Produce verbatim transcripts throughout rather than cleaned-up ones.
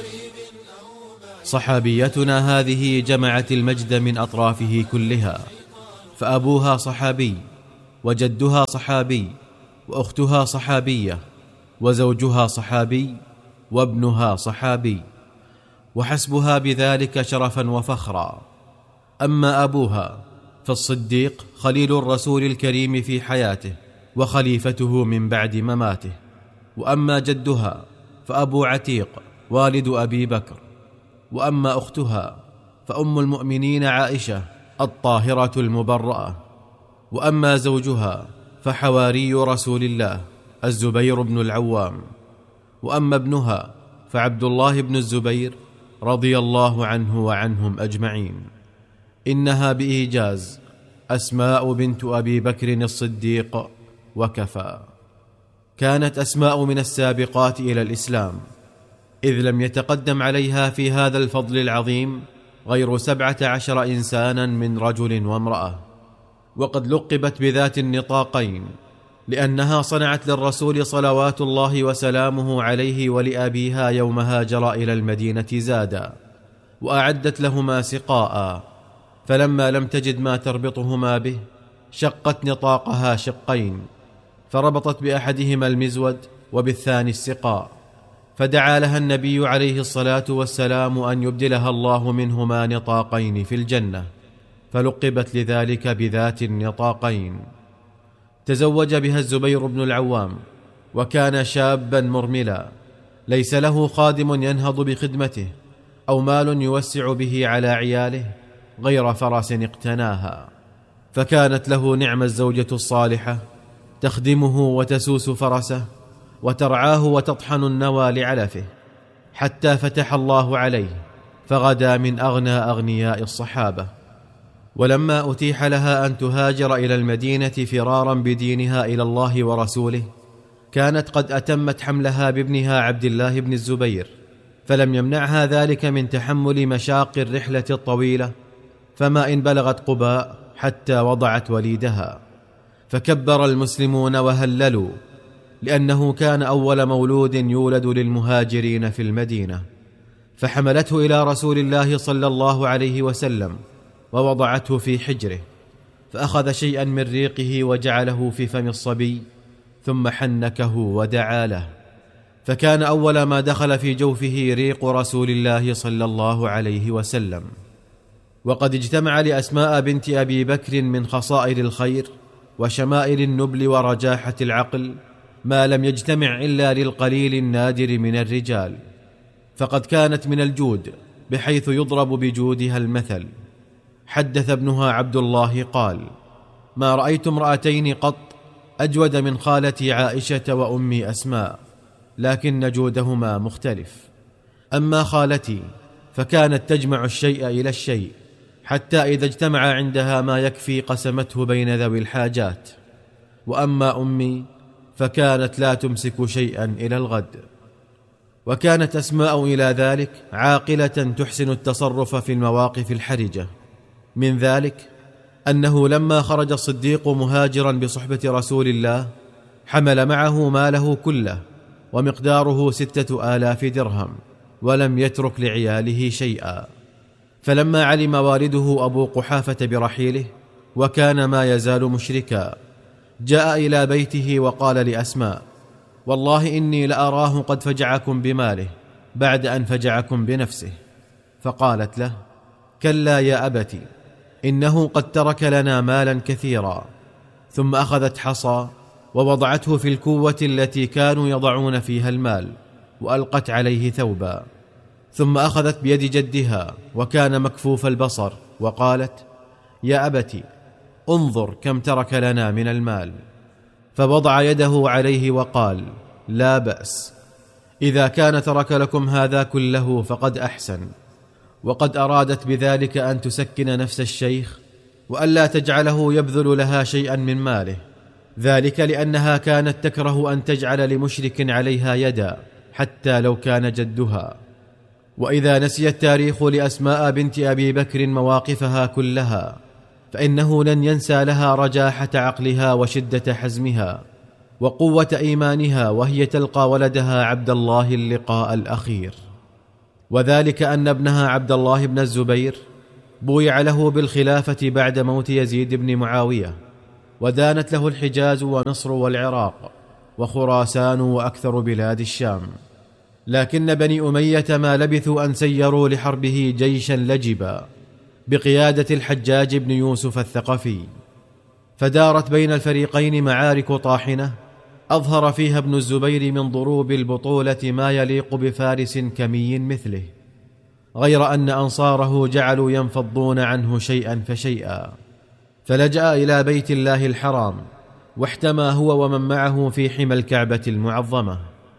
صحابيتنا هذه جمعت المجد من أطرافه كلها، فأبوها صحابي، وجدها صحابي، وأختها صحابية، وزوجها صحابي، وابنها صحابي، وحسبها بذلك شرفا وفخرا. أما أبوها فالصديق خليل الرسول الكريم في حياته، وخليفته من بعد مماته. وأما جدها فأبو عتيق والد أبي بكر. وأما أختها فأم المؤمنين عائشة الطاهرة المبرأة. وأما زوجها فحواري رسول الله الزبير بن العوام. وأما ابنها فعبد الله بن الزبير رضي الله عنه وعنهم أجمعين. إنها بإيجاز أسماء بنت أبي بكر الصديق وكفى. كانت أسماء من السابقات إلى الإسلام، إذ لم يتقدم عليها في هذا الفضل العظيم غير سبعة عشر إنسانا من رجل وامرأة. وقد لقبت بذات النطاقين لأنها صنعت للرسول صلوات الله وسلامه عليه ولأبيها يوم هاجر إلى المدينة زادا، وأعدت لهما سقاء، فلما لم تجد ما تربطهما به شقت نطاقها شقين، فربطت بأحدهما المزود وبالثاني السقاء، فدعا لها النبي عليه الصلاة والسلام أن يبدلها الله منهما نطاقين في الجنة، فلقبت لذلك بذات النطاقين. تزوج بها الزبير بن العوام، وكان شابا مرملا ليس له خادم ينهض بخدمته أو مال يوسع به على عياله غير فرس اقتناها، فكانت له نعم الزوجة الصالحة تخدمه وتسوس فرسه وترعاه وتطحن النوى لعلفه، حتى فتح الله عليه فغدا من أغنى أغنياء الصحابة. ولما أتيح لها أن تهاجر إلى المدينة فرارا بدينها إلى الله ورسوله، كانت قد أتمت حملها بابنها عبد الله بن الزبير، فلم يمنعها ذلك من تحمل مشاق الرحلة الطويلة، فما إن بلغت قباء حتى وضعت وليدها، فكبر المسلمون وهللوا، لأنه كان أول مولود يولد للمهاجرين في المدينة. فحملته إلى رسول الله صلى الله عليه وسلم ووضعته في حجره، فأخذ شيئا من ريقه وجعله في فم الصبي، ثم حنكه ودعا له، فكان أول ما دخل في جوفه ريق رسول الله صلى الله عليه وسلم. وقد اجتمع لأسماء بنت أبي بكر من خصائل الخير وشمائل النبل ورجاحة العقل ما لم يجتمع إلا للقليل النادر من الرجال، فقد كانت من الجود بحيث يضرب بجودها المثل. حدث ابنها عبد الله قال: ما رأيت امرأتين قط أجود من خالتي عائشة وأمي أسماء، لكن جودهما مختلف. أما خالتي فكانت تجمع الشيء إلى الشيء، حتى إذا اجتمع عندها ما يكفي قسمته بين ذوي الحاجات. وأما أمي فكانت لا تمسك شيئا إلى الغد. وكانت أسماء إلى ذلك عاقلة تحسن التصرف في المواقف الحرجة. من ذلك أنه لما خرج الصديق مهاجرا بصحبة رسول الله حمل معه ماله كله، ومقداره ستة آلاف درهم، ولم يترك لعياله شيئا. فلما علم والده أبو قحافة برحيله، وكان ما يزال مشركا، جاء إلى بيته وقال لأسماء: والله إني لأراه قد فجعكم بماله بعد أن فجعكم بنفسه. فقالت له: كلا يا أبتي، إنه قد ترك لنا مالا كثيرا. ثم أخذت حصى ووضعته في الكوة التي كانوا يضعون فيها المال، وألقت عليه ثوبا، ثم أخذت بيد جدها وكان مكفوف البصر وقالت: يا أبتي، انظر كم ترك لنا من المال. فوضع يده عليه وقال: لا بأس، إذا كان ترك لكم هذا كله فقد أحسن. وقد أرادت بذلك أن تسكن نفس الشيخ وألا تجعله يبذل لها شيئا من ماله، ذلك لأنها كانت تكره أن تجعل لمشرك عليها يدا حتى لو كان جدها. وإذا نسي التاريخ لأسماء بنت أبي بكر مواقفها كلها، فإنه لن ينسى لها رجاحة عقلها وشدة حزمها وقوة إيمانها وهي تلقى ولدها عبد الله اللقاء الأخير. وذلك أن ابنها عبد الله بن الزبير بويع له بالخلافة بعد موت يزيد بن معاوية، ودانت له الحجاز ونصر والعراق وخراسان وأكثر بلاد الشام، لكن بني أمية ما لبثوا أن سيروا لحربه جيشا لجبا بقيادة الحجاج بن يوسف الثقفي، فدارت بين الفريقين معارك طاحنة أظهر فيها ابن الزبير من ضروب البطولة ما يليق بفارس كمي مثله، غير أن أنصاره جعلوا ينفضون عنه شيئا فشيئا، فلجأ إلى بيت الله الحرام واحتمى هو ومن معه في حمى الكعبة المعظمة.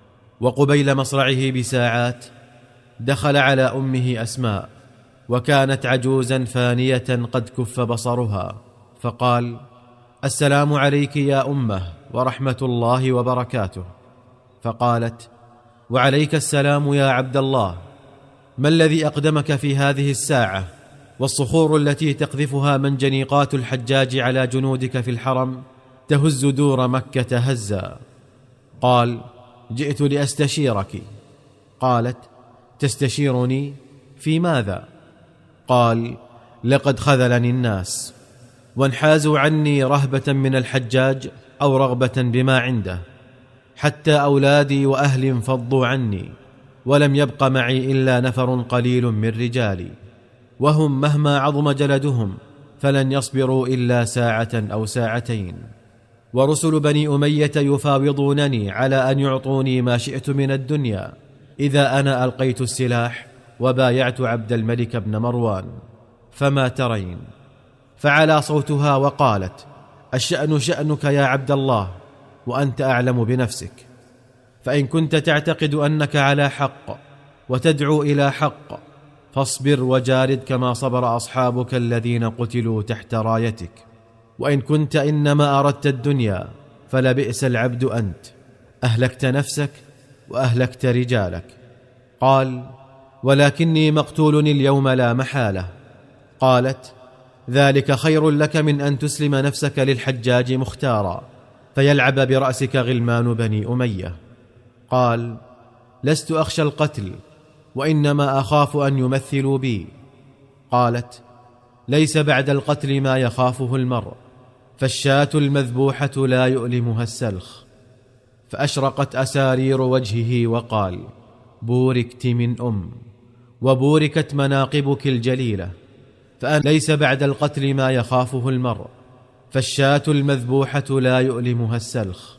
وقبيل مصرعه بساعات دخل على أمه أسماء، وكانت عجوزا فانية قد كف بصرها، فقال: السلام عليك يا أمه ورحمة الله وبركاته. فقالت: وعليك السلام يا عبد الله، ما الذي أقدمك في هذه الساعة والصخور التي تقذفها منجنيقات الحجاج على جنودك في الحرم تهز دور مكة هزا؟ قال: جئت لأستشيرك. قالت: تستشيرني في ماذا؟ قال: لقد خذلني الناس وانحازوا عني رهبة من الحجاج أو رغبة بما عنده، حتى أولادي وأهلي انفضوا عني، ولم يبق معي إلا نفر قليل من رجالي، وهم مهما عظم جلدهم فلن يصبروا إلا ساعة أو ساعتين، ورسل بني أمية يفاوضونني على أن يعطوني ما شئت من الدنيا إذا أنا ألقيت السلاح وبايعت عبد الملك بن مروان، فما ترين؟ فعلى صوتها وقالت: الشأن شأنك يا عبد الله، وأنت أعلم بنفسك، فإن كنت تعتقد أنك على حق وتدعو إلى حق فاصبر وجارد كما صبر أصحابك الذين قتلوا تحت رايتك، وإن كنت إنما أردت الدنيا فلبئس العبد أنت، أهلكت نفسك وأهلكت رجالك. قال: ولكني مقتول اليوم لا محالة. قالت: ذلك خير لك من أن تسلم نفسك للحجاج مختارا فيلعب برأسك غلمان بني أمية. قال: لست أخشى القتل، وإنما أخاف أن يمثلوا بي. قالت: ليس بعد القتل ما يخافه المرء، فالشاة المذبوحة لا يؤلمها السلخ. فأشرقت أسارير وجهه وقال: بوركت من أم، وبوركت مناقبك الجليلة، فأن ليس بعد القتل ما يخافه المرء، فالشاة المذبوحة لا يؤلمها السلخ.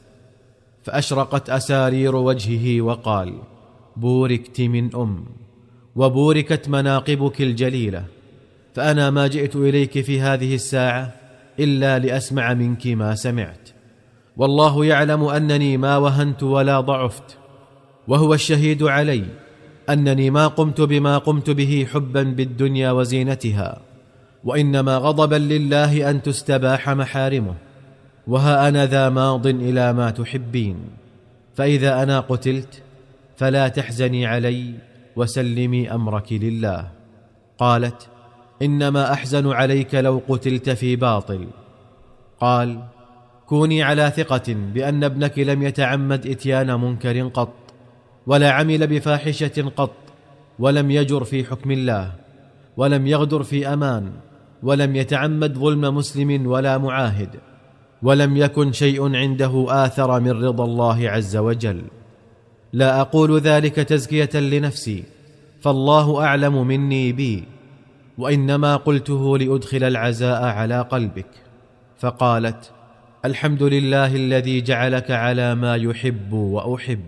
فأشرقت أسارير وجهه وقال: بوركت من أم، وبوركت مناقبك الجليلة، فأنا ما جئت إليك في هذه الساعة إلا لأسمع منك ما سمعت، والله يعلم أنني ما وهنت ولا ضعفت، وهو الشهيد علي أنني ما قمت بما قمت به حبا بالدنيا وزينتها، وإنما غضبا لله أن تستباح محارمه، وها أنا ذا ماض إلى ما تحبين، فإذا أنا قتلت فلا تحزني علي وسلمي أمرك لله. قالت: إنما أحزن عليك لو قتلت في باطل. قال: كوني على ثقة بأن ابنك لم يتعمد إتيان منكر قط، ولا عمل بفاحشة قط، ولم يجر في حكم الله، ولم يغدر في أمان، ولم يتعمد ظلم مسلم ولا معاهد، ولم يكن شيء عنده آثر من رضا الله عز وجل. لا أقول ذلك تزكية لنفسي، فالله أعلم مني بي، وإنما قلته لأدخل العزاء على قلبك. فقالت: الحمد لله الذي جعلك على ما يحب وأحب.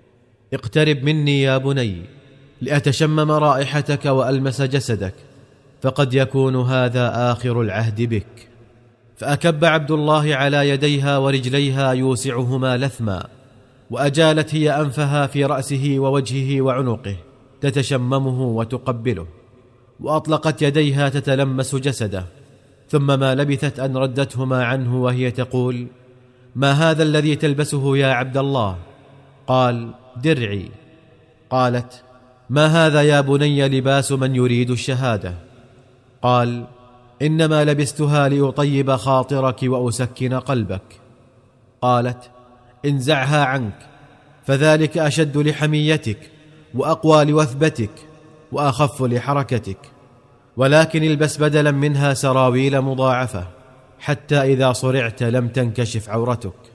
اقترب مني يا بني لأتشمم رائحتك وألمس جسدك، فقد يكون هذا آخر العهد بك. فأكب عبد الله على يديها ورجليها يوسعهما لثما، وأجالت هي أنفها في رأسه ووجهه وعنقه تتشممه وتقبله، وأطلقت يديها تتلمس جسده، ثم ما لبثت أن ردتهما عنه وهي تقول: ما هذا الذي تلبسه يا عبد الله؟ قال: درعي. قالت: ما هذا يا بني لباس من يريد الشهادة؟ قال: إنما لبستها لأطيب خاطرك وأسكن قلبك. قالت: انزعها عنك، فذلك أشد لحميتك وأقوى لوثبتك، واخف لحركتك، ولكن البس بدلا منها سراويل مضاعفه حتى اذا صرعت لم تنكشف عورتك.